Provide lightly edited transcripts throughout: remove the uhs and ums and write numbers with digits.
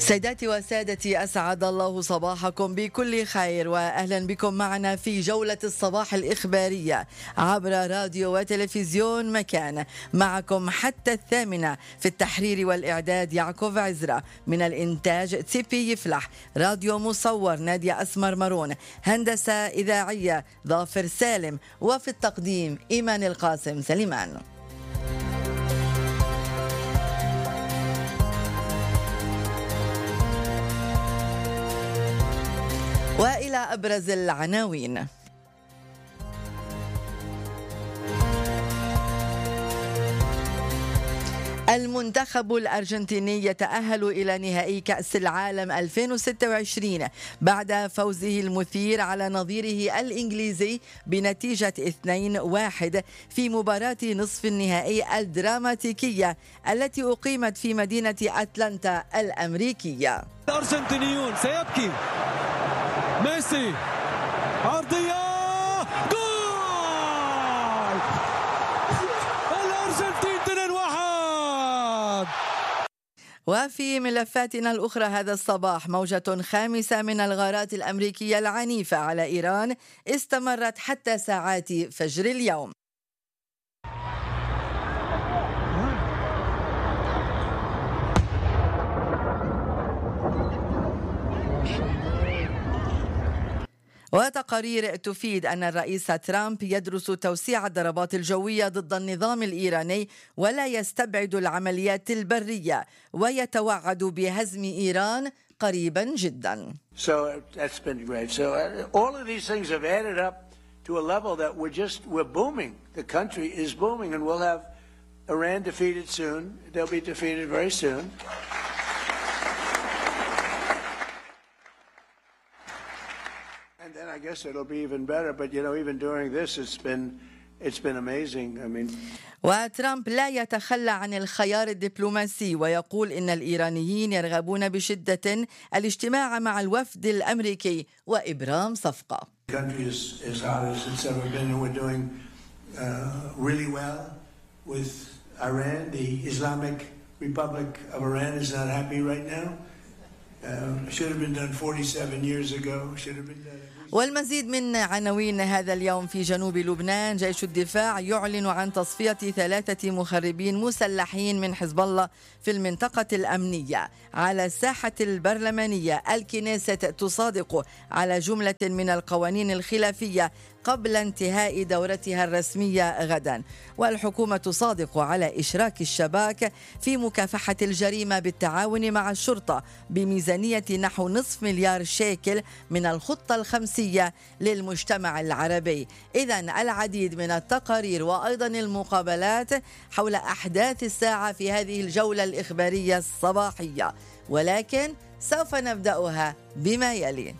سيداتي وسادتي، أسعد الله صباحكم بكل خير، وأهلا بكم معنا في جولة الصباح الإخبارية عبر راديو وتلفزيون مكان. معكم حتى 8 في التحرير والإعداد يعقوب عزرا، من الإنتاج تيبي يفلح، راديو مصور نادية أسمر مرون، هندسة إذاعية ظافر سالم، وفي التقديم إيمان القاسم سليمان. وإلى أبرز العناوين. المنتخب الأرجنتيني يتأهل إلى نهائي كأس العالم 2026 بعد فوزه المثير على نظيره الإنجليزي بنتيجة 2-1 في مباراة نصف النهائي الدراماتيكية التي أقيمت في مدينة أتلانتا الأمريكية. الأرجنتينيون سيبكي ميسي، عرضية، جول! الأرجنتين 2-1. وفي ملفاتنا الأخرى هذا الصباح، موجة خامسة من الغارات الأمريكية العنيفة على إيران استمرت حتى ساعات فجر اليوم. وتقارير تفيد أن الرئيس ترامب يدرس توسيع الضربات الجوية ضد النظام الإيراني ولا يستبعد العمليات البرية، ويتوعد بهزم إيران قريبا جدا. So that's been great. So all of these things have added up to a level that we're booming. The country is booming, and we'll have Iran defeated soon. They'll be defeated very soon. And then I guess it'll be even better. But you know, even during this, it's been amazing. I mean. وترامب لا يتخلى عن الخيار الدبلوماسي، ويقول إن الإيرانيين يرغبون بشدة الاجتماع مع الوفد الأمريكي وإبرام صفقة. The country is as hot as it's ever been, and we're doing really well with Iran. The Islamic Republic of Iran is not happy right now. Should have been done 47 years ago. Should have been done. والمزيد من عناوين هذا اليوم. في جنوب لبنان، جيش الدفاع يعلن عن تصفية 3 مخربين مسلحين من حزب الله في المنطقة الأمنية. على الساحة البرلمانية، الكنيسة تصادق على جملة من القوانين الخلافية قبل انتهاء دورتها الرسمية غدا. والحكومة تصادق على إشراك الشباك في مكافحة الجريمة بالتعاون مع الشرطة بميزانية نحو نصف مليار شيكل من الخطة الخمسية للمجتمع العربي. إذن العديد من التقارير وأيضا المقابلات حول أحداث الساعة في هذه الجولة الإخبارية الصباحية، ولكن سوف نبدأها بما يلي.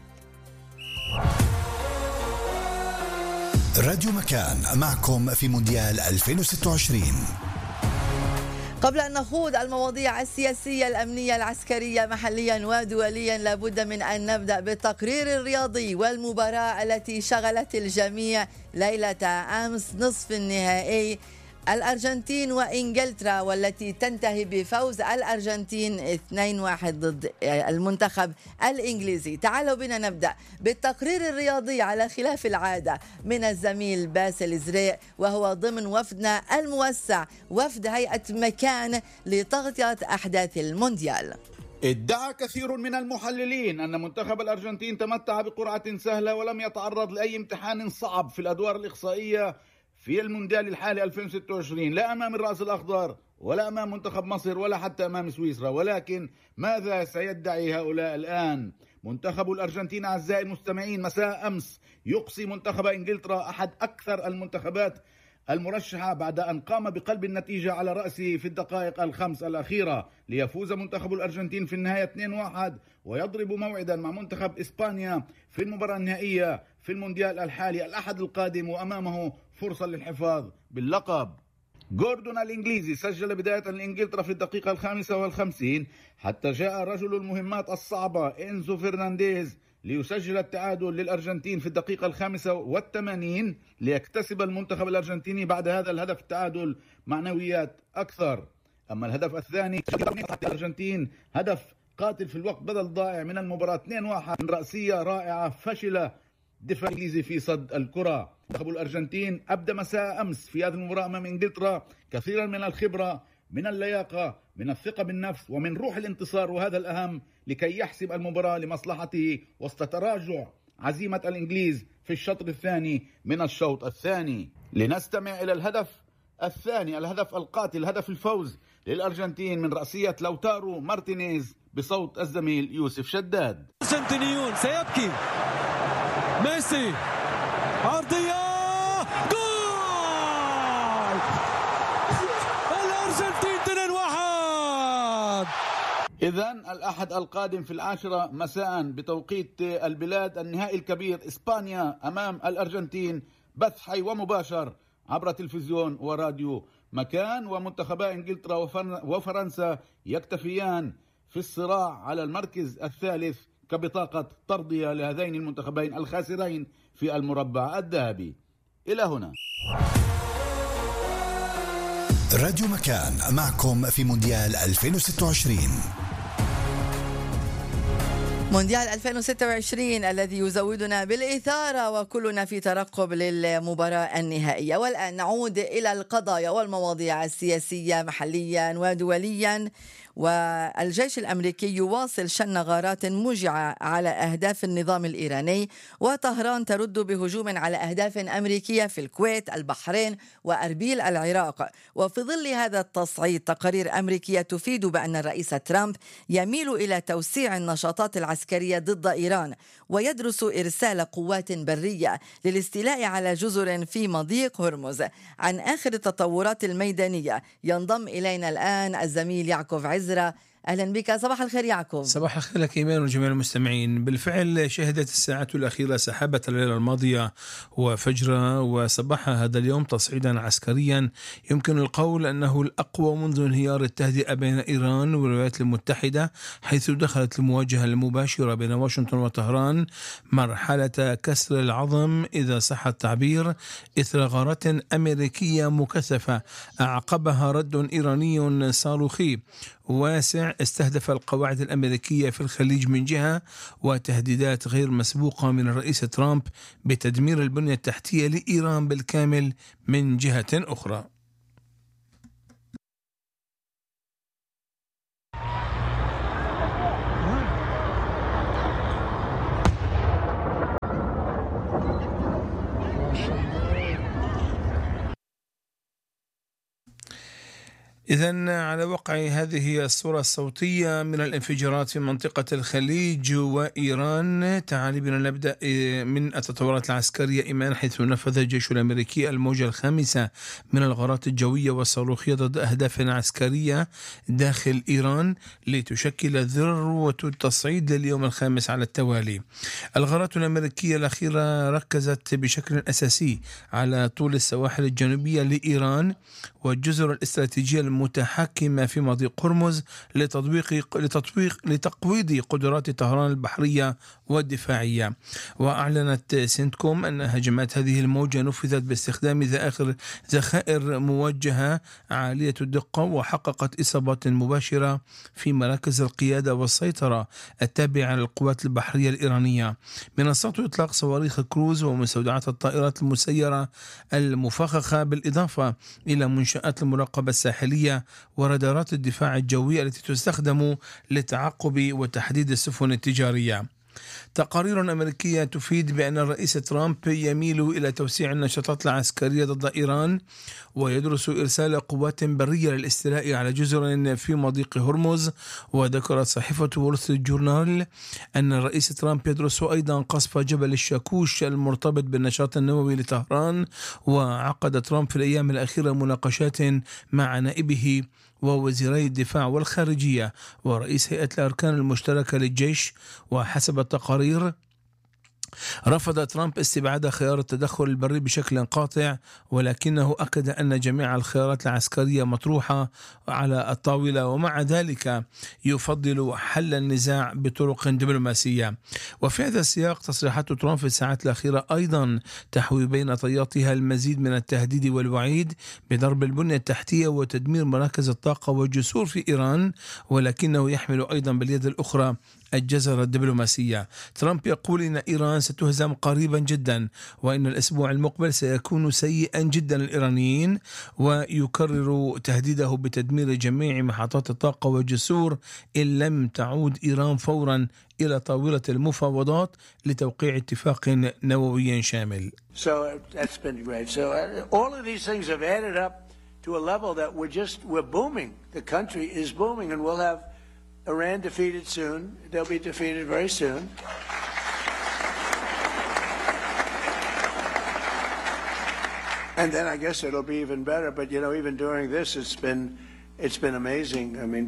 راديو مكان معكم في مونديال 2026. قبل أن نخوض المواضيع السياسية الأمنية العسكرية محليا ودوليا، لابد من أن نبدأ بالتقرير الرياضي والمباراة التي شغلت الجميع ليلة أمس، نصف النهائي الأرجنتين وإنجلترا، والتي تنتهي بفوز الأرجنتين 2-1 ضد المنتخب الإنجليزي. تعالوا بنا نبدأ بالتقرير الرياضي على خلاف العادة من الزميل باسل زريق، وهو ضمن وفدنا الموسع، وفد هيئة مكان لتغطية أحداث المونديال. ادعى كثير من المحللين أن منتخب الأرجنتين تمتع بقرعة سهلة ولم يتعرض لأي امتحان صعب في الأدوار الإقصائية في المونديال الحالي 2026، لا أمام الرأس الأخضر ولا أمام منتخب مصر ولا حتى أمام سويسرا. ولكن ماذا سيدعي هؤلاء الآن؟ منتخب الأرجنتين أعزائي المستمعين مساء أمس يقصي منتخب إنجلترا، أحد أكثر المنتخبات المرشحة، بعد أن قام بقلب النتيجة على رأسه في الدقائق الخمس الأخيرة ليفوز منتخب الأرجنتين في النهاية 2-1 ويضرب موعدا مع منتخب إسبانيا في المباراة النهائية في المونديال الحالي الأحد القادم، وأمامه فرصة للحفاظ باللقب. جوردون الإنجليزي سجل بداية لإنجلترا في الدقيقة 55 حتى جاء رجل المهمات الصعبة إنزو فرنانديز ليسجل التعادل للأرجنتين في الدقيقة 85 ليكتسب المنتخب الأرجنتيني بعد هذا الهدف التعادل معنويات أكثر. أما الهدف الثاني الأرجنتين هدف قاتل في الوقت بدل ضائع من المباراة 2-1 من رأسية رائعة. فشل دفاع الإنجليزي في صد الكرة. منتخب الأرجنتين أبدى مساء أمس في هذه المباراة أمام إنجلترا كثيرا من الخبرة، من اللياقة، من الثقة بالنفس، ومن روح الانتصار، وهذا الأهم لكي يحسم المباراة لمصلحته وسط تراجع عزيمة الإنجليز في الشوط الثاني من الشوط الثاني. لنستمع إلى الهدف الثاني، الهدف القاتل، هدف الفوز للأرجنتين من رأسية لوتارو مارتينيز بصوت الزميل يوسف شداد. أرجنتينيون سيبكي. ميسي عرضية جول. الأرجنتين 2-1. إذن الأحد القادم في 10 مساء بتوقيت البلاد النهائي الكبير إسبانيا أمام الأرجنتين، بث حي ومباشر عبر تلفزيون وراديو مكان. ومنتخبا إنجلترا وفرنسا يكتفيان في الصراع على المركز الثالث كبطاقة ترضية لهذين المنتخبين الخاسرين في المربع الذهبي. إلى هنا راديو مكان معكم في مونديال 2026. مونديال 2026 الذي يزودنا بالإثارة وكلنا في ترقب للمباراة النهائية. والآن نعود إلى القضايا والمواضيع السياسية محليا ودوليا. والجيش الأمريكي يواصل شن غارات موجعة على أهداف النظام الإيراني، وطهران ترد بهجوم على أهداف أمريكية في الكويت، البحرين وأربيل العراق. وفي ظل هذا التصعيد تقارير أمريكية تفيد بأن الرئيس ترامب يميل إلى توسيع النشاطات العسكرية ضد إيران، ويدرس إرسال قوات برية للاستيلاء على جزر في مضيق هرمز. عن آخر التطورات الميدانية ينضم إلينا الآن الزميل يعقوب عزرا. أهلا بك، صباح الخير يعقوب. صباح الخير لك إيمان وجميع المستمعين. بالفعل شهدت الساعات الأخيرة سحابة الليلة الماضية وفجرها وصباح هذا اليوم تصعيدا عسكريا يمكن القول أنه الأقوى منذ انهيار التهدئة بين إيران والولايات المتحدة، حيث دخلت المواجهة المباشرة بين واشنطن وطهران مرحلة كسر العظم إذا صح التعبير، إثر غارات أمريكية مكثفة أعقبها رد إيراني صاروخي واسع استهدف القواعد الأمريكية في الخليج من جهة، وتهديدات غير مسبوقة من الرئيس ترامب بتدمير البنية التحتية لإيران بالكامل من جهة أخرى. إذن على وقع هذه الصورة الصوتية من الانفجارات في منطقة الخليج وإيران، تعالي بنا نبدأ من التطورات العسكرية إيمان، حيث نفذ الجيش الأمريكي الموجة الخامسة من الغارات الجوية والصاروخية ضد أهداف عسكرية داخل إيران لتشكل ذروة التصعيد لليوم الخامس على التوالي. الغارات الأمريكية الأخيرة ركزت بشكل أساسي على طول السواحل الجنوبية لإيران والجزر الاستراتيجية المتحكمة في مضيق هرمز لتقويض قدرات طهران البحرية والدفاعية. وأعلنت سنتكوم أن هجمات هذه الموجة نفذت باستخدام ذخائر موجهة عالية الدقة، وحققت إصابات مباشرة في مراكز القيادة والسيطرة التابعة للقوات البحرية الإيرانية، منصات إطلاق صواريخ كروز ومستودعات الطائرات المسيرة المفخخة، بالإضافة إلى منشآت المراقبة الساحلية ورادارات الدفاع الجوي التي تستخدم لتعقب وتحديد السفن التجارية. تقارير أمريكية تفيد بأن الرئيس ترامب يميل إلى توسيع النشاطات العسكرية ضد إيران، ويدرس إرسال قوات برية للاستيلاء على جزر في مضيق هرمز. وذكرت صحيفة وول ستريت جورنال أن الرئيس ترامب يدرس أيضا قصف جبل الشاكوش المرتبط بالنشاط النووي لطهران. وعقد ترامب في الأيام الأخيرة مناقشات مع نائبه ووزيري الدفاع والخارجية ورئيس هيئة الأركان المشتركة للجيش. وحسب التقارير رفض ترامب استبعاد خيار التدخل البري بشكل قاطع، ولكنه أكد أن جميع الخيارات العسكرية مطروحة على الطاولة، ومع ذلك يفضل حل النزاع بطرق دبلوماسية. وفي هذا السياق تصريحات ترامب في الساعات الأخيرة أيضا تحوي بين طياتها المزيد من التهديد والوعيد بضرب البنية التحتية وتدمير مراكز الطاقة والجسور في إيران، ولكنه يحمل أيضا باليد الأخرى الجزرة الدبلوماسية. ترامب يقول إن إيران ستهزم قريبا جدا، وإن الأسبوع المقبل سيكون سيئا جدا للإيرانيين، ويكرر تهديده بتدمير جميع محطات الطاقة والجسور إن لم تعود إيران فورا إلى طاولة المفاوضات لتوقيع اتفاق نووي شامل. So that's been great. So all of these things have added up to a level that we're booming. The country is booming, and we'll have Iran defeated soon. They'll be defeated very soon. And then I guess it'll be even better. But you know, even during this, it's been amazing. I mean.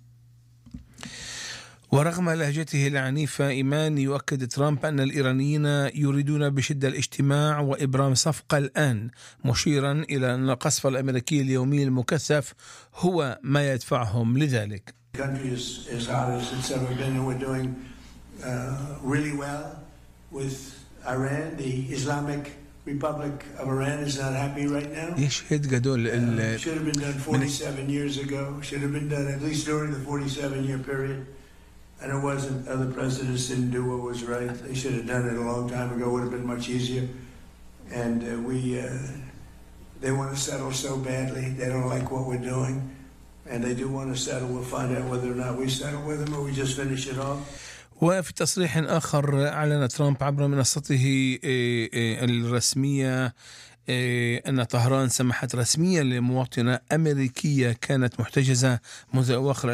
ورغم لهجته العنيفة إيمان، يؤكد ترامب أن الإيرانيين يريدون بشدة الاجتماع وإبرام صفقة الآن، مشيرا إلى أن القصف الأمريكي اليومي المكثف هو ما يدفعهم لذلك. The country is hot as it's ever been, and we're doing really well with Iran. The Islamic Republic of Iran is not happy right now. يشهد جدول Should have been done 47 years ago. Should have been done at least during the 47-year period. And it wasn't. Other presidents didn't do what was right. They should have done it a long time ago. It would have been much easier. And they want to settle so badly. They don't like what we're doing. And they do want to settle. We'll find out whether or not we settle with them or we just finish it off. وفي تصريح آخر أعلن ترامب عبر منصته الرسمية أن طهران سمحت رسميا لمواطنة أمريكية كانت محتجزة منذ أواخر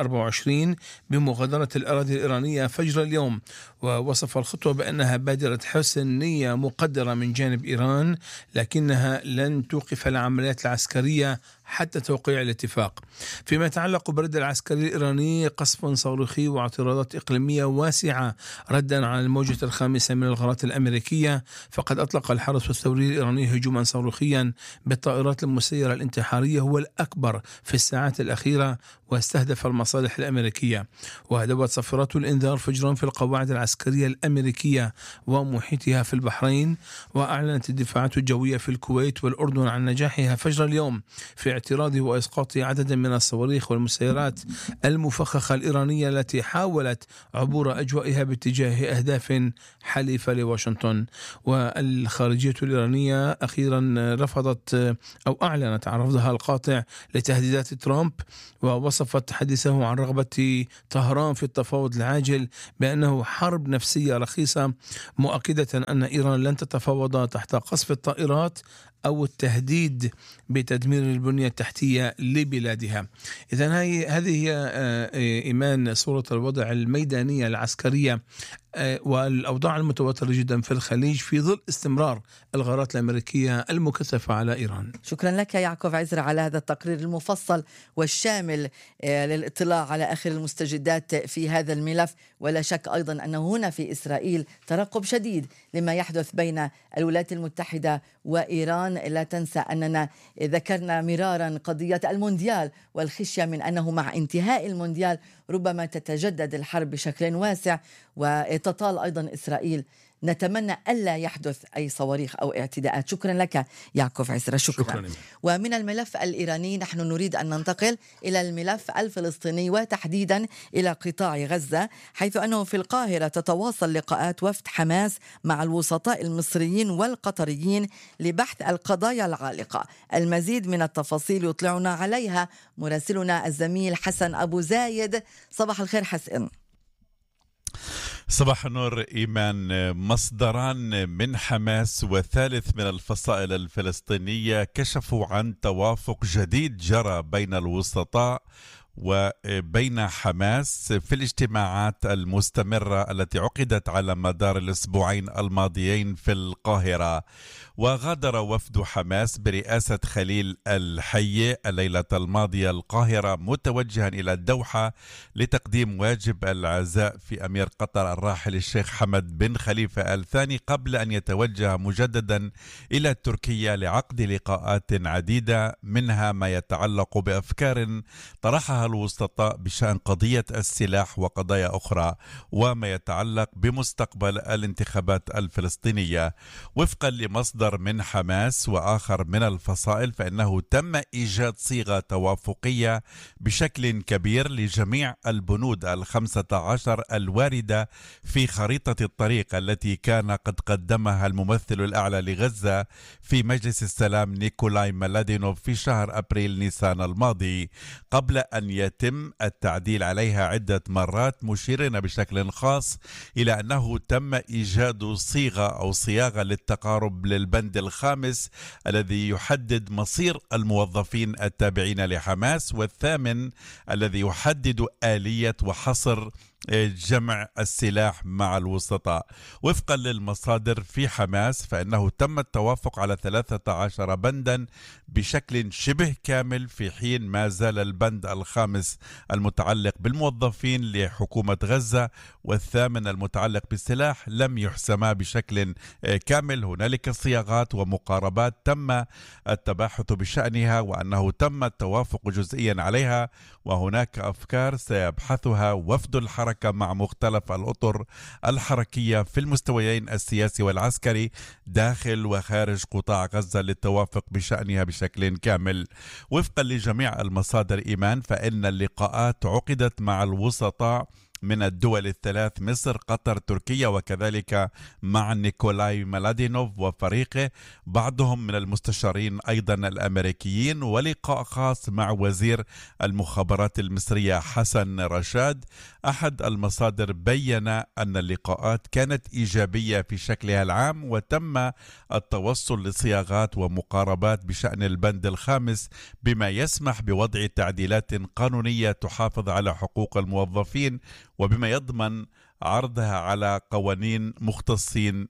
2024 بمغادرة الأراضي الإيرانية فجر اليوم، ووصف الخطوة بأنها بادرة حسن نية مقدرة من جانب إيران، لكنها لن توقف العمليات العسكرية حتى توقيع الاتفاق. فيما يتعلق بالرد العسكري الإيراني، قصف صاروخي واعتراضات إقليمية واسعة ردا على الموجة الخامسة من الغارات الأمريكية، فقد أطلق الحرس الثوري الإيراني هجوما صاروخيا بالطائرات المسيرة الانتحارية هو الأكبر في الساعات الأخيرة، واستهدف المصالح الأمريكية. وهدفت صفارات الإنذار فجرا في القواعد العسكرية الأمريكية ومحيطها في البحرين. وأعلنت الدفاعات الجوية في الكويت والأردن عن نجاحها فجر اليوم في اعتراض وإسقاط عدد من الصواريخ والمسيرات المفخخة الإيرانية التي حاولت عبور أجوائها باتجاه أهداف حليفة لواشنطن. والخارجية الإيرانية أخيرا رفضت أو أعلنت عن رفضها القاطع لتهديدات ترامب، ووصفت حديثه عن رغبة طهران في التفاوض العاجل بأنه حرب نفسية رخيصة، مؤكدة أن إيران لن تتفاوض تحت قصف الطائرات أو التهديد بتدمير البنية التحتية لبلادها. إذن هذه هي إيمان صورة الوضع الميدانية العسكرية والأوضاع المتوترة جدا في الخليج في ظل استمرار الغارات الأمريكية المكثفة على إيران. شكرا لك يعقوب عزرا على هذا التقرير المفصل والشامل للاطلاع على آخر المستجدات في هذا الملف. ولا شك أيضا أنه هنا في إسرائيل ترقب شديد لما يحدث بين الولايات المتحدة وإيران. لا تنسى أننا ذكرنا مرارا قضية المونديال والخشية من أنه مع انتهاء المونديال ربما تتجدد الحرب بشكل واسع وتطال أيضا إسرائيل. نتمنى ألا يحدث أي صواريخ أو اعتداءات. شكرا لك يعقوب عزرا. شكرا. ومن الملف الإيراني نحن نريد أن ننتقل إلى الملف الفلسطيني وتحديدا إلى قطاع غزة، حيث أنه في القاهرة تتواصل لقاءات وفد حماس مع الوسطاء المصريين والقطريين لبحث القضايا العالقة. المزيد من التفاصيل يطلعنا عليها مراسلنا الزميل حسن أبو زايد. صباح الخير حسن. صباح النور إيمان. مصدران من حماس وثالث من الفصائل الفلسطينية كشفوا عن توافق جديد جرى بين الوسطاء وبين حماس في الاجتماعات المستمرة التي عقدت على مدار الأسبوعين الماضيين في القاهرة. وغادر وفد حماس برئاسة خليل الحية الليلة الماضية القاهرة متوجها إلى الدوحة لتقديم واجب العزاء في أمير قطر الراحل الشيخ حمد بن خليفة آل ثاني، قبل أن يتوجه مجددا إلى تركيا لعقد لقاءات عديدة، منها ما يتعلق بأفكار طرحها الوسطاء بشأن قضية السلاح وقضايا أخرى، وما يتعلق بمستقبل الانتخابات الفلسطينية. وفقا لمصدر من حماس وآخر من الفصائل، فإنه تم إيجاد صيغة توافقية بشكل كبير لجميع البنود 15 الواردة في خريطة الطريق التي كان قد قدمها الممثل الأعلى لغزة في مجلس السلام نيكولاي ملادينوف في شهر أبريل نيسان الماضي، قبل أن يتم التعديل عليها عدة مرات، مشيرين بشكل خاص إلى أنه تم إيجاد صيغة أو صياغة للتقارب للبند الخامس الذي يحدد مصير الموظفين التابعين لحماس، والثامن الذي يحدد آلية وحصر جمع السلاح مع الوسطاء. وفقا للمصادر في حماس، فإنه تم التوافق على 13 بندا بشكل شبه كامل، في حين ما زال البند الخامس المتعلق بالموظفين لحكومة غزة والثامن المتعلق بالسلاح لم يحسما بشكل كامل. هنالك صياغات ومقاربات تم التباحث بشأنها، وأنه تم التوافق جزئيا عليها، وهناك أفكار سيبحثها وفد الحركة مع مختلف الأطر الحركية في المستويين السياسي والعسكري داخل وخارج قطاع غزة للتوافق بشأنها بشكل كامل. وفقا لجميع المصادر إيمان، فإن اللقاءات عقدت مع الوسطاء من الدول الثلاث مصر قطر تركيا، وكذلك مع نيكولاي ملادينوف وفريقه، بعضهم من المستشارين أيضا الأمريكيين، ولقاء خاص مع وزير المخابرات المصرية حسن رشاد. أحد المصادر بيّن أن اللقاءات كانت إيجابية في شكلها العام، وتم التوصل لصياغات ومقاربات بشأن البند الخامس بما يسمح بوضع تعديلات قانونية تحافظ على حقوق الموظفين، وبما يضمن عرضها على قوانين مختصين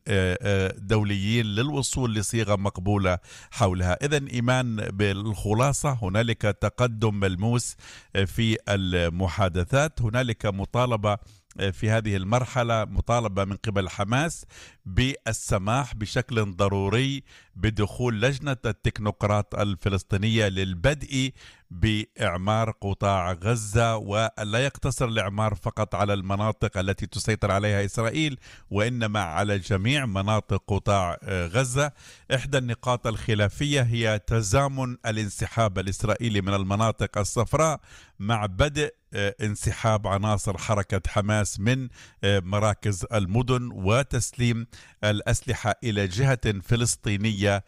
دوليين للوصول لصيغة مقبولة حولها. إذن إيمان بالخلاصة هنالك تقدم ملموس في المحادثات، هنالك مطالبة في هذه المرحلة، مطالبة من قبل حماس بالسماح بشكل ضروري بدخول لجنة التكنوقراط الفلسطينية للبدء بإعمار قطاع غزة، ولا يقتصر الإعمار فقط على المناطق التي تسيطر عليها إسرائيل، وإنما على جميع مناطق قطاع غزة. إحدى النقاط الخلافية هي تزامن الانسحاب الإسرائيلي من المناطق الصفراء مع بدء انسحاب عناصر حركة حماس من مراكز المدن وتسليم الأسلحة إلى جهة فلسطينية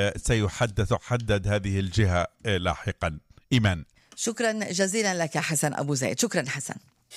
سيحدد هذه الجهة لاحقا. إيمان، شكرا جزيلا لك حسن أبو زيد. شكرا حسن.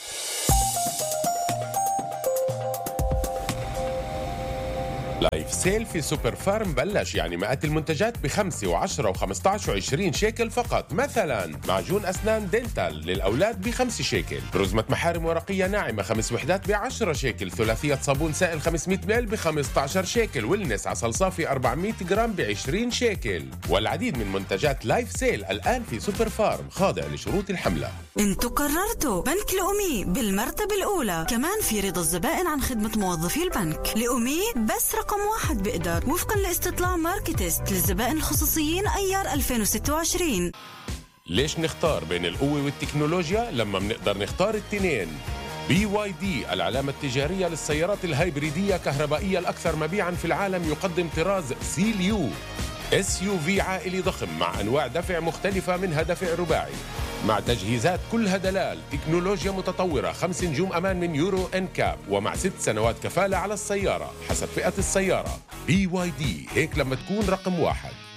لايف سيل في سوبر فارم بلش، يعني مئات المنتجات ب5 و10 و15 و20 شيكل فقط. مثلا معجون أسنان دينتال للأولاد ب5 شيكل، رزمة محارم ورقية ناعمة 5 وحدات ب10 شيكل، ثلاثية صابون سائل 500 مل ب15 شيكل، والنس عسل صافي 400 جرام ب20 شيكل. والعديد من منتجات لايف سيل الآن في سوبر فارم، خاضع لشروط الحملة. انتوا قررتوا بنك الأمي بالمرتبة الأولى، كمان في رضا الزبائن عن خدمة موظفي البنك. الأمي بس رقم 1 بقدر، وفقا لاستطلاع ماركتست للزبائن الخصوصيين أيار 2026. ليش نختار بين القوة والتكنولوجيا لما بنقدر نختار التنين؟ BYD العلامة التجارية للسيارات الهايبريدية كهربائية الأكثر مبيعاً في العالم، يقدم طراز CLU SUV عائلي ضخم مع أنواع دفع مختلفة، منها دفع رباعي مع تجهيزات كلها دلال، تكنولوجيا متطورة، 5 نجوم أمان من يورو NCAP، ومع 6 سنوات كفالة على السيارة حسب فئة السيارة. BYD، هيك لما تكون رقم 1.